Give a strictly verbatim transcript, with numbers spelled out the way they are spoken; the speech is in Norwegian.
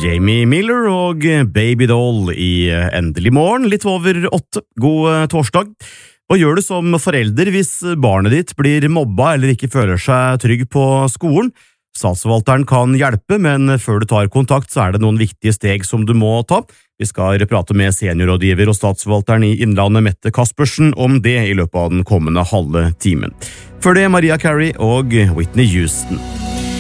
Jamie Miller og Baby Doll i Endelig morgen, litt over åtte. God torsdag. Hva gjør du som forelder hvis barnet ditt blir mobba eller ikke føler seg trygg på skolen? Statsforvalteren kan hjelpe, men før du tar kontakt så er det noen viktige steg som du må ta. Vi skal prate med seniorrådgiver og statsforvalteren i Innlandet Mette Kaspersen om det i løpet av den kommende halve timen. Før det Maria Carey og Whitney Houston.